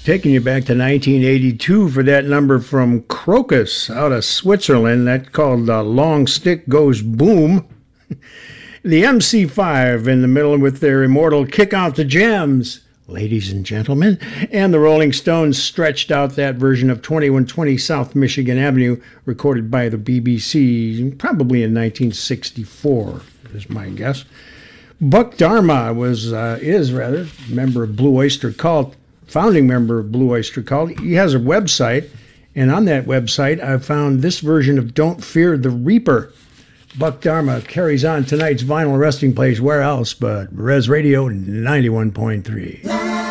taking you back to 1982 for that number from Crocus out of Switzerland. That's called Long Stick Goes Boom. The MC5 in the middle with their immortal Kick Out the Jams, ladies and gentlemen. And the Rolling Stones stretched out that version of 2120 South Michigan Avenue, recorded by the BBC probably in 1964, is my guess. Buck Dharma is member of Blue Oyster Cult, founding member of Blue Oyster Cult. He has a website, and on that website I found this version of Don't Fear the Reaper. Buck Dharma carries on tonight's vinyl resting place. Where else but Res Radio 91.3.